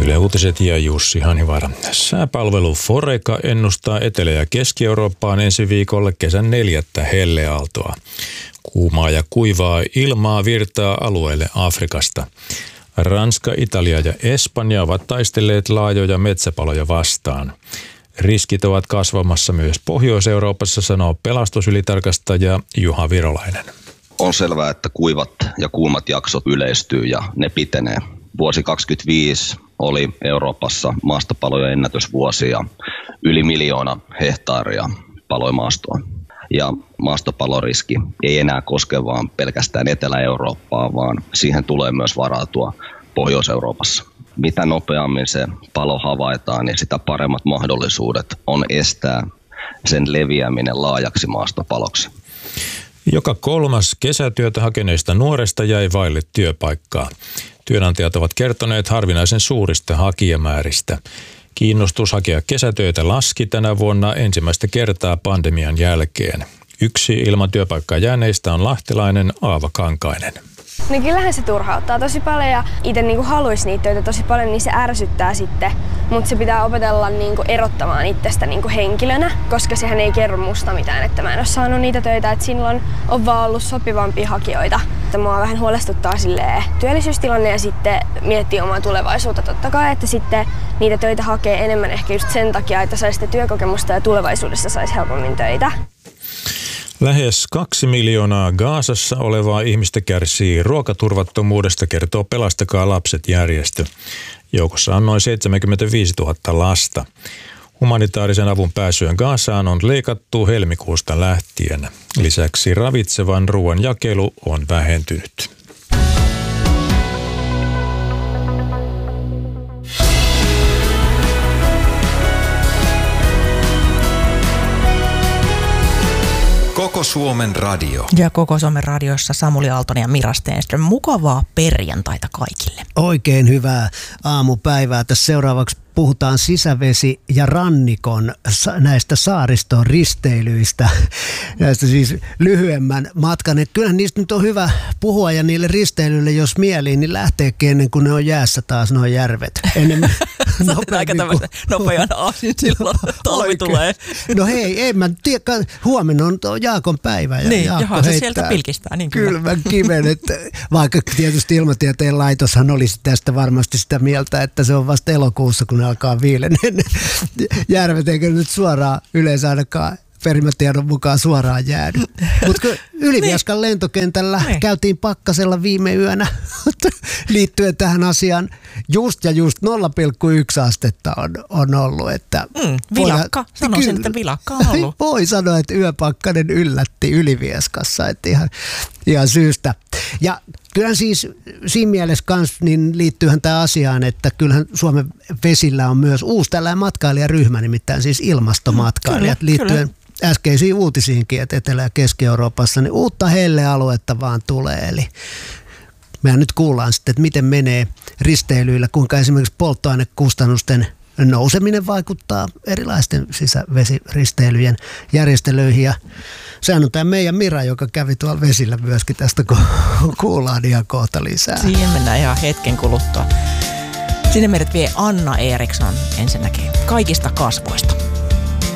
Yle Uutiset ja Jussi Hanivaara. Sääpalvelu Foreca ennustaa Etelä- ja Keski-Eurooppaan ensi viikolle kesän 4. helleaaltoa. Kuumaa ja kuivaa ilmaa virtaa alueelle Afrikasta. Ranska, Italia ja Espanja ovat taistelleet laajoja metsäpaloja vastaan. Riskit ovat kasvamassa myös Pohjois-Euroopassa, sanoo pelastusylitarkastaja Juha Virolainen. On selvää, että kuivat ja kuumat jaksot yleistyy ja ne pitenee. Vuosi 2025 oli Euroopassa maastopalojen ennätysvuosi ja yli 1 miljoona hehtaaria paloi maastoa. Ja maastopaloriski ei enää koske vaan pelkästään Etelä-Eurooppaa, vaan siihen tulee myös varautua Pohjois-Euroopassa. Mitä nopeammin se palo havaitaan, niin sitä paremmat mahdollisuudet on estää sen leviäminen laajaksi maastopaloksi. Joka 3. kesätyötä hakeneista nuoresta jäi vaille työpaikkaa. Työnantajat ovat kertoneet harvinaisen suurista hakijamääristä. Kiinnostus hakea kesätöitä laski tänä vuonna ensimmäistä kertaa pandemian jälkeen. Yksi ilman työpaikkaa jääneistä on lahtelainen Aava Kankainen. No kyllähän se turhauttaa tosi paljon ja itse haluaisi niitä töitä tosi paljon, niin se ärsyttää sitten. Mutta se pitää opetella erottamaan itsestä henkilönä, koska sehän ei kerro musta mitään, että mä en ole saanut niitä töitä, että silloin on vaan ollut sopivampia hakijoita. Mua vähän huolestuttaa työllisyystilanne ja sitten miettii omaa tulevaisuutta totta kai, että sitten niitä töitä hakee enemmän ehkä just sen takia, että saisi sitä työkokemusta ja tulevaisuudessa saisi helpommin töitä. Lähes 2 miljoonaa Gazassa olevaa ihmistä kärsii ruokaturvattomuudesta, kertoo Pelastakaa lapset -järjestö. Joukossa on noin 75 000 lasta. Humanitaarisen avun pääsyä Gazaan on leikattu helmikuusta lähtien. Lisäksi ravitsevan ruoan jakelu on vähentynyt. Koko Suomen radio. Ja Koko Suomen radiossa Samuli Aaltonen ja Mira Stenström. Mukavaa perjantaita kaikille. Oikein hyvää aamupäivää. Tässä seuraavaksi puhutaan sisävesi- ja rannikon näistä saariston risteilyistä, näistä siis lyhyemmän matkan. Et kyllähän niistä nyt on hyvä puhua ja niille risteilyille, jos mieliin, niin lähteekin ennen kuin ne on jäässä taas nuo järvet. Sä oot aika tämmöistä nopean aasin silloin, talvi tulee. No hei, en mä tiedä, huomenna on Jaakon päivä. Ja niin, Jaakko johon se sieltä pilkistää. Niin kylmän kiven, että vaikka tietysti Ilmatieteen laitoshan olisi tästä varmasti sitä mieltä, että se on vasta elokuussa, kun ne alkaa viileneen järvet, eikä nyt suoraan yleensä ainakaan perimätiedon mukaan suoraan jäädy. Mutta Ylivieskan lentokentällä käytiin pakkasella viime yönä liittyen tähän asiaan. Just 0,1 astetta on ollut. Että vilakka, sanoisin, että vilakka on ollut. Voi sanoa, että yöpakkanen yllätti Ylivieskassa, että ihan syystä. Ja kyllähän siis siinä mielessä kans, niin liittyyhän tämä asiaan, että kyllähän Suomen vesillä on myös uusi tällainen matkailijaryhmä, nimittäin siis ilmastomatkailijat liittyen äskeisiin uutisiinkin, että Etelä- ja Keski-Euroopassa niin uutta hellealuetta vaan tulee. Eli mehän nyt kuullaan sitten, että miten menee risteilyillä, kuinka esimerkiksi polttoainekustannusten nouseminen vaikuttaa erilaisten sisävesiristeilyjen järjestelyihin. Ja sehän on tämä meidän Mira, joka kävi tuolla vesillä myöskin tästä, kun kuullaan ihan kohta lisää. Siihen mennään ihan hetken kuluttua. Sinne meidät vie Anna Eriksson ensinnäkin kaikista kasvoista.